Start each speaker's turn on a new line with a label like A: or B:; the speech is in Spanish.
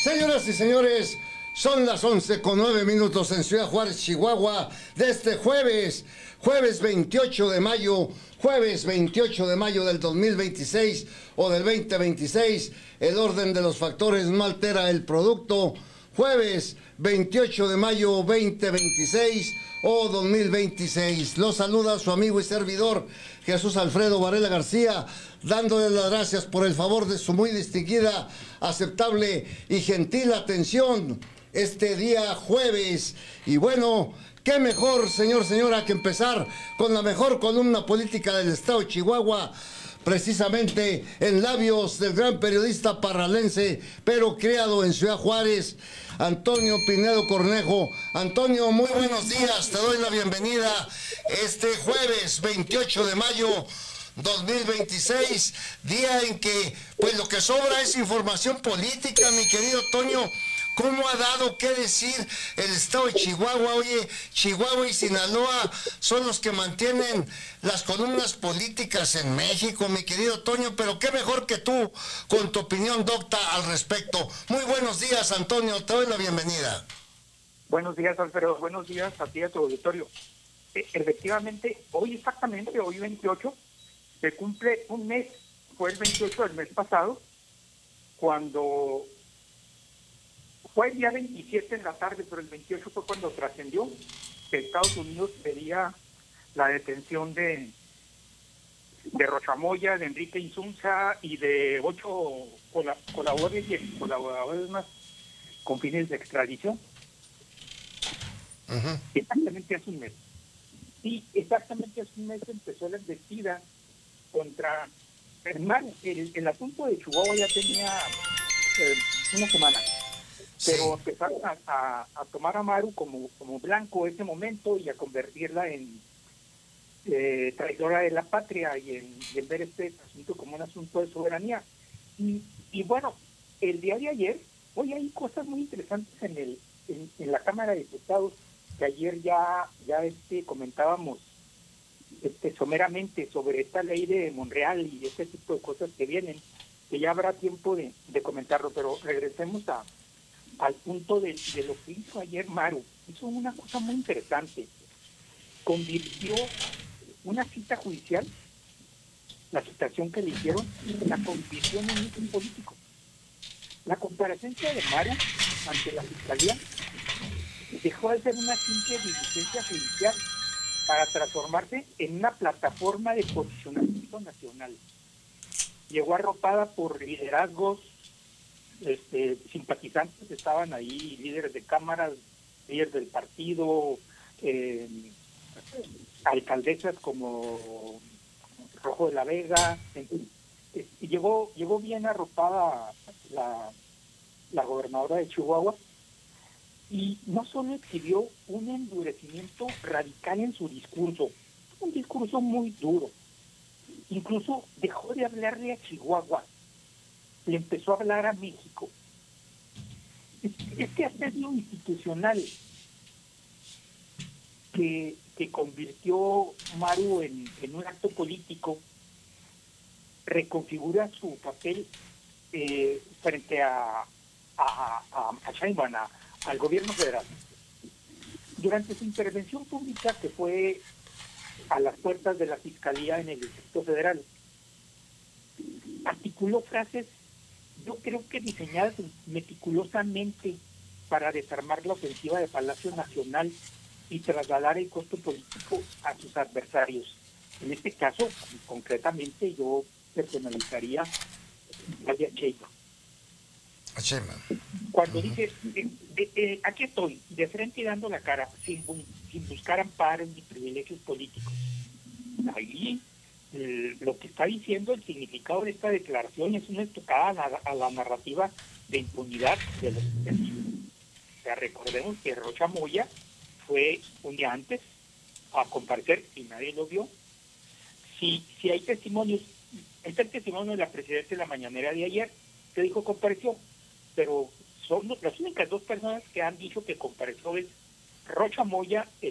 A: Señoras y señores, son las 11:09 en Ciudad Juárez, Chihuahua, de este jueves 28 de mayo, jueves 28 de mayo del 2026 o del 2026. El orden de los factores no altera el producto. Jueves 28 de mayo 2026 o 2026. Los saluda su amigo y servidor Jesús Alfredo Varela García, dándole las gracias por el favor de su muy distinguida, aceptable y gentil atención este día jueves. Y bueno, qué mejor, señora, que empezar con la mejor columna política del estado de Chihuahua, precisamente en labios del gran periodista parralense, pero criado en Ciudad Juárez, Antonio Pinedo Cornejo. Antonio, muy buenos días, te doy la bienvenida este jueves 28 de mayo 2026, día en que pues lo que sobra es información política, mi querido Toño. ¿Cómo ha dado qué decir el estado de Chihuahua? Oye, Chihuahua y Sinaloa son los que mantienen las columnas políticas en México, mi querido Toño, pero qué mejor que tú con tu opinión docta al respecto. Muy buenos días, Antonio, te doy la bienvenida.
B: Buenos días, Alfredo, buenos días a ti y a tu auditorio. Efectivamente, hoy 28, se cumple un mes, fue el 28 del mes pasado, cuando fue el día 27 en la tarde, pero el 28 fue cuando trascendió que Estados Unidos pedía la detención de Rochamoya, de Enrique Insunza y de 8 colaboradores más con fines de extradición.
A: Uh-huh.
B: Exactamente hace un mes. Sí, exactamente hace un mes empezó la embestida contra el asunto de Chihuahua ya tenía una semana. Pero empezaron a tomar a Maru como blanco ese momento y a convertirla en traidora de la patria y en ver este asunto como un asunto de soberanía. Y bueno, el día de ayer, hoy hay cosas muy interesantes en la Cámara de Diputados, que ayer ya comentábamos someramente sobre esta ley de Monreal y este tipo de cosas que vienen, que ya habrá tiempo de comentarlo, pero regresemos al punto de lo que hizo ayer Maru. Hizo una cosa muy interesante. Convirtió una cita judicial, la citación que le hicieron, la convirtió en un mitin político. La comparecencia de Maru ante la Fiscalía dejó de ser una simple diligencia judicial para transformarse en una plataforma de posicionamiento nacional. Llegó arropada por liderazgos simpatizantes, estaban ahí líderes de cámaras, líderes del partido, alcaldesas como Rojo de la Vega, y llegó bien arropada la gobernadora de Chihuahua, y no solo exhibió un endurecimiento radical en su discurso, un discurso muy duro, incluso dejó de hablarle a Chihuahua, le empezó a hablar a México. Este asedio institucional que convirtió Maru en un acto político reconfigura su papel frente a Sheinbaum, al gobierno federal. Durante su intervención pública, que fue a las puertas de la Fiscalía en el Distrito Federal, articuló frases, yo creo que diseñadas meticulosamente para desarmar la ofensiva de Palacio Nacional y trasladar el costo político a sus adversarios. En este caso, concretamente, yo personalizaría a Sheinbaum. Cuando dice, aquí estoy, de frente y dando la cara, sin buscar amparo ni privilegios políticos. Ahí lo que está diciendo, el significado de esta declaración es una estocada a la narrativa de impunidad de los detenidos. O sea, recordemos que Rocha Moya fue un día antes a comparecer y nadie lo vio. Si hay testimonios, está el testimonio de la presidenta en la mañanera de ayer, que dijo compareció, pero son las únicas dos personas que han dicho que compareció es Rocha Moya,